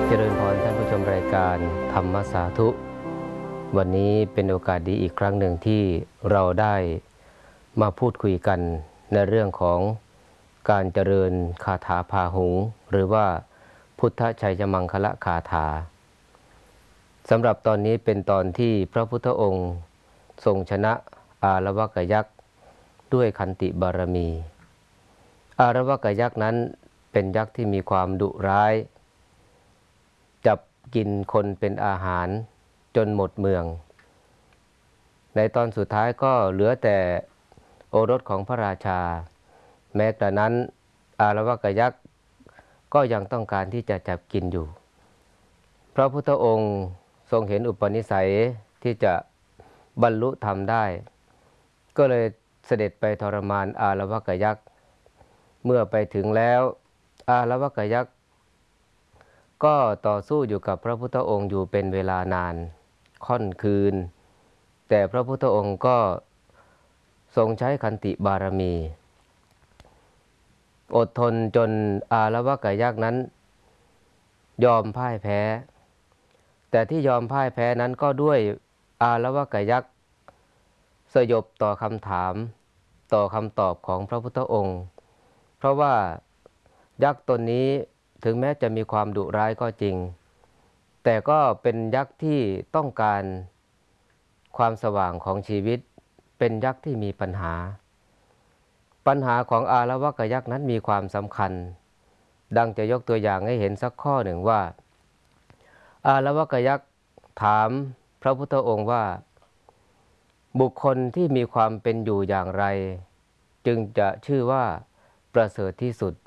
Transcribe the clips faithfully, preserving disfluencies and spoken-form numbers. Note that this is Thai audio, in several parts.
เจริญพรท่านผู้ชมรายการธรรมสาธุวันนี้เป็นโอกาสดีอีกครั้งหนึ่งที่เราได้มาพูดคุยกันในเรื่องของการเจริญคาถาพาหุงหรือว่าพุทธชัยมังคละคาถาสำหรับตอนนี้เป็นตอนที่พระพุทธองค์ทรงชนะอาละวะกยักษ์ด้วยขันติบารมีอาละวะกยักษ์นั้นเป็นยักษ์ที่มีความดุร้ายจับกินคนเป็นอาหารจนหมดเมืองในตอนสุดท้ายก็เหลือแต่โอรสของพระราชาแม้กระนั้นอาละวะกยักษ์ก็ยังต้องการที่จะจับกินอยู่พระพุทธองค์ทรงเห็นอุปนิสัยที่จะบรรลุธรรมได้ก็เลยเสด็จไปทรมานอาละวะกยักษ์เมื่อไปถึงแล้วอาละวะกยักษ์ก็ต่อสู้อยู่กับพระพุทธองค์อยู่เป็นเวลานานค่อนคืนแต่พระพุทธองค์ก็ทรงใช้ขันติบารมีอดทนจนอาละวะกยักษ์นั้นยอมพ่ายแพ้แต่ที่ยอมพ่ายแพ้นั้นก็ด้วยอาละวะกยักษ์สยบต่อคำถามต่อคำตอบของพระพุทธองค์เพราะว่ายักษ์ตนนี้ถึงแม้จะมีความดุร้ายก็จริงแต่ก็เป็นยักษ์ที่ต้องการความสว่างของชีวิตเป็นยักษ์ที่มีปัญหาปัญหาของอาละวะกยักษ์นั้นมีความสำคัญดังจะยกตัวอย่างให้เห็นสักข้อหนึ่งว่าอาละวะกยักษ์ถามพระพุทธองค์ว่าบุคคลที่มีความเป็นอยู่อย่างไรจึงจะชื่อว่าประเสริฐที่สุด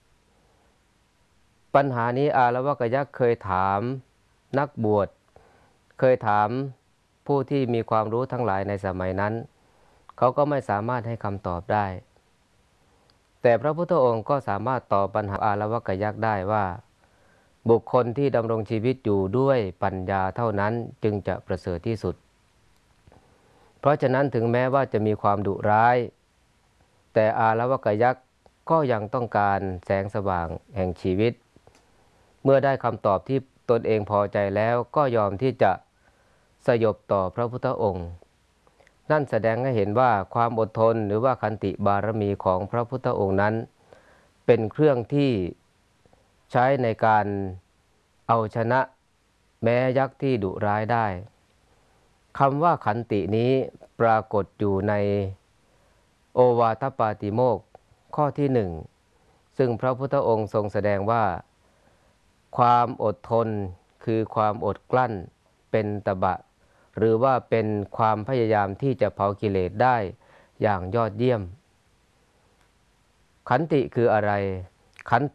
ปัญหานี้อาละวะกยักษ์เคยถามนักบวชเคยถามผู้ที่มีความรู้ทั้งหลายในสมัยนั้นเขาก็ไม่สามารถให้คำตอบได้แต่พระพุทธองค์ก็สามารถตอบปัญหาอาละวะกยักษ์ได้ว่าบุคคลที่ดำรงชีวิตอยู่ด้วยปัญญาเท่านั้นจึงจะประเสริฐที่สุดเพราะฉะนั้นถึงแม้ว่าจะมีความดุร้ายแต่อาละวะกยักษ์ก็ยังต้องการแสงสว่างแห่งชีวิตเมื่อได้คำตอบที่ตนเองพอใจแล้วก็ยอมที่จะสยบต่อพระพุทธองค์นั่นแสดงให้เห็นว่าความอดทนหรือว่าขันติบารมีของพระพุทธองค์นั้นเป็นเครื่องที่ใช้ในการเอาชนะแม้ยักษ์ที่ดุร้ายได้คำว่าขันตินี้ปรากฏอยู่ในโอวาทปาติโมกข์ข้อที่หนึ่งซึ่งพระพุทธองค์ทรงแสดงว่าความอดทนคือความอดกลั้นเป็นตบะหรือว่าเป็นความพยายามที่จะเผากิเลสได้อย่างยอดเยี่ยมขันติคืออะไรขัน